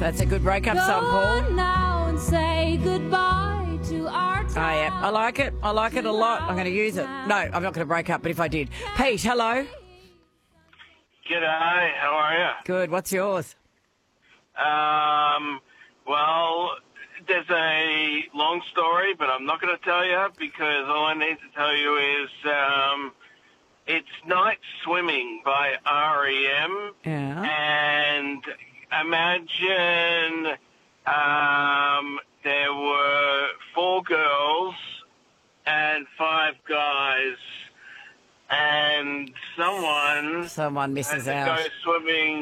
That's a good breakup song, Go Paul. on now and say goodbye to our town. Oh, yeah. I like it. I like it a lot. I'm going to use it. No, I'm not going to break up, but if I did. Pete, hello. G'day, how are you? Good. What's yours? Well, there's a long story, but I'm not going to tell you because all I need to tell you is it's Night Swimming by R.E.M. Yeah. And imagine there were 4 girls and 5 guys, and someone Someone misses had to out. go swimming